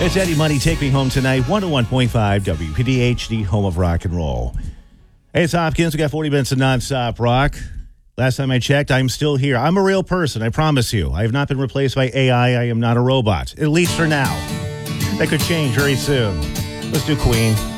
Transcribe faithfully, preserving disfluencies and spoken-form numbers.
It's Eddie Money, Take Me Home Tonight, one oh one point five W P D H, the home of rock and roll. Hey, it's Hopkins. We got forty minutes of nonstop rock. Last time I checked, I'm still here. I'm a real person, I promise you. I have not been replaced by A I. I am not a robot, at least for now. That could change very soon. Let's do Queen.